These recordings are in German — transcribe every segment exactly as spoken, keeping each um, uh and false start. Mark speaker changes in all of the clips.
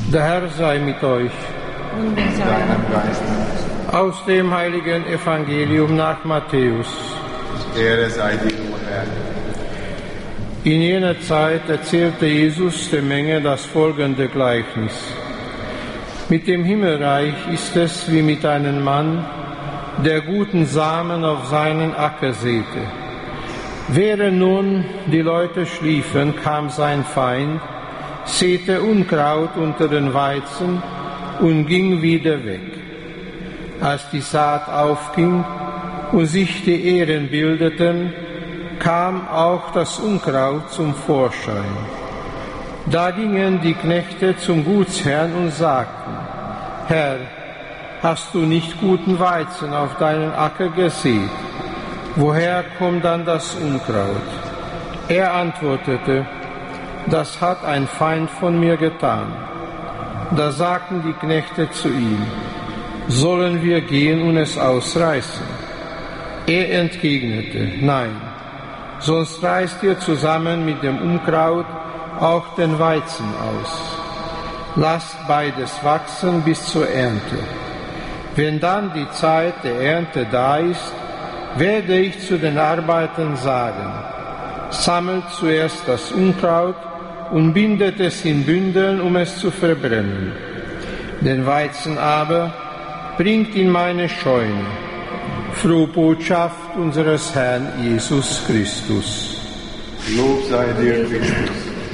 Speaker 1: Der Herr sei mit euch.
Speaker 2: Und mit deinem Geist.
Speaker 1: Aus dem heiligen Evangelium nach Matthäus.
Speaker 2: Ehre sei dir, o Herr.
Speaker 1: In jener Zeit erzählte Jesus der Menge das folgende Gleichnis. Mit dem Himmelreich ist es wie mit einem Mann, der guten Samen auf seinen Acker säte. Während nun die Leute schliefen, kam sein Feind, säte Unkraut unter den Weizen und ging wieder weg. Als die Saat aufging und sich die Ähren bildeten, kam auch das Unkraut zum Vorschein. Da gingen die Knechte zum Gutsherrn und sagten: Herr, hast du nicht guten Weizen auf deinen Acker gesät? Woher kommt dann das Unkraut? Er antwortete: Das hat ein Feind von mir getan. Da sagten die Knechte zu ihm: Sollen wir gehen und es ausreißen? Er entgegnete: Nein, sonst reißt ihr zusammen mit dem Unkraut auch den Weizen aus. Lasst beides wachsen bis zur Ernte. Wenn dann die Zeit der Ernte da ist, werde ich zu den Arbeitern sagen: Sammelt zuerst das Unkraut und bindet es in Bündeln, um es zu verbrennen. Den Weizen aber bringt in meine Scheune. Frohe Botschaft unseres Herrn Jesus Christus.
Speaker 2: Lob sei dir, Christus.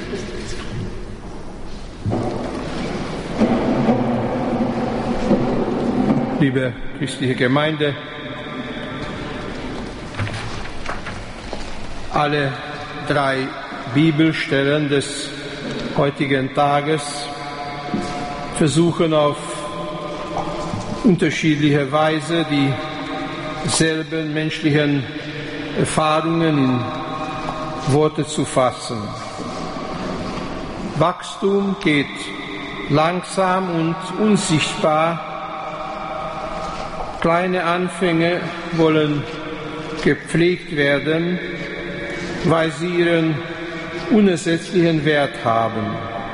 Speaker 1: Liebe christliche Gemeinde, alle drei Bibelstellen des heutigen Tages versuchen auf unterschiedliche Weise dieselben menschlichen Erfahrungen in Worte zu fassen. Wachstum geht langsam und unsichtbar. Kleine Anfänge wollen gepflegt werden, weil sie ihren unersetzlichen Wert haben.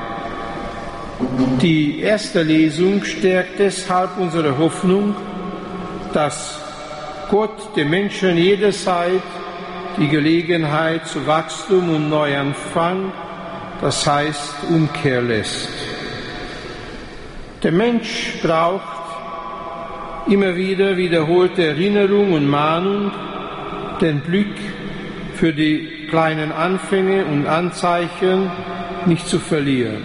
Speaker 1: Die erste Lesung stärkt deshalb unsere Hoffnung, dass Gott den Menschen jederzeit die Gelegenheit zu Wachstum und Neuanfang, das heißt Umkehr lässt. Der Mensch braucht immer wieder wiederholte Erinnerung und Mahnung, den Blick für die kleinen Anfänge und Anzeichen nicht zu verlieren.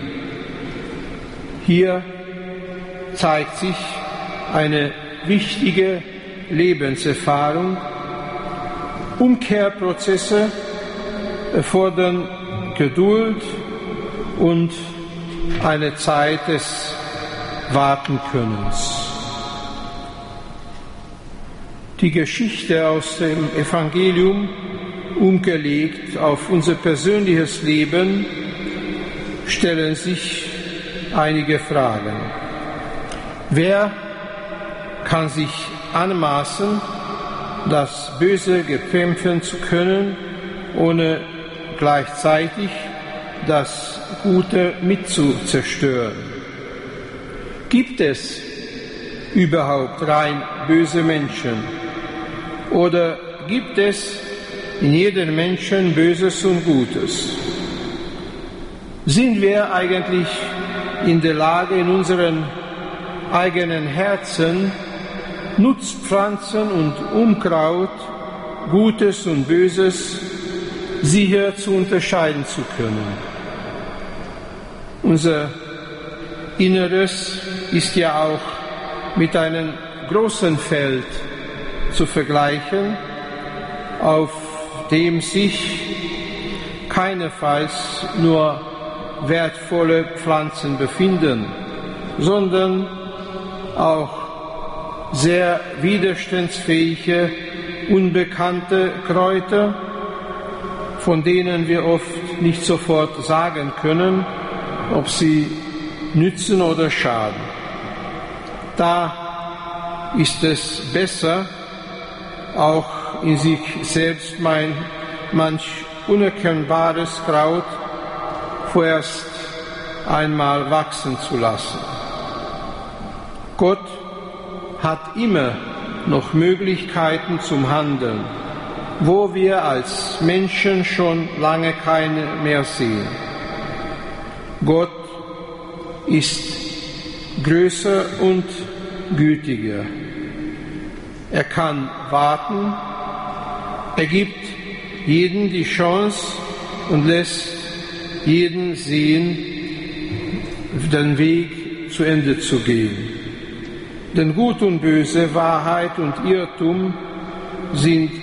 Speaker 1: Hier zeigt sich eine wichtige Lebenserfahrung. Umkehrprozesse erfordern Geduld und eine Zeit des Wartenkönnens. Die Geschichte aus dem Evangelium, umgelegt auf unser persönliches Leben, stellen sich einige Fragen. Wer kann sich anmaßen, das Böse bekämpfen zu können, ohne gleichzeitig das Gute mitzuzerstören? Gibt es überhaupt rein böse Menschen? Oder gibt es in jedem Menschen Böses und Gutes? Sind wir eigentlich in der Lage, in unseren eigenen Herzen Nutzpflanzen und Unkraut, Gutes und Böses, sicher zu unterscheiden zu können? Unser Inneres ist ja auch mit einem großen Feld zu vergleichen, auf dem sich keinesfalls nur wertvolle Pflanzen befinden, sondern auch sehr widerstandsfähige, unbekannte Kräuter, von denen wir oft nicht sofort sagen können, ob sie nützen oder schaden. Da ist es besser, auch in sich selbst mein, manch unerkennbares Kraut vorerst einmal wachsen zu lassen. Gott hat immer noch Möglichkeiten zum Handeln, wo wir als Menschen schon lange keine mehr sehen. Gott ist größer und gütiger. Er kann warten, er gibt jedem die Chance und lässt jeden sehen, den Weg zu Ende zu gehen. Denn Gut und Böse, Wahrheit und Irrtum sind